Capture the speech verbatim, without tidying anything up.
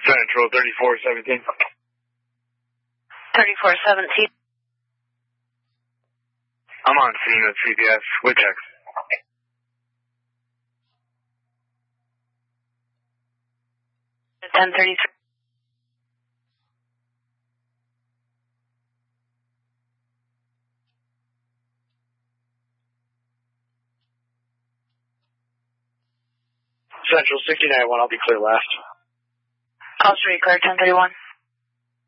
Central thirty-four seventeen. thirty-four seventeen. I'm on scene with C P S. Whichex. ten thirty-three. Central sixty-nine one, I'll be clear last. Call street clear ten thirty-one.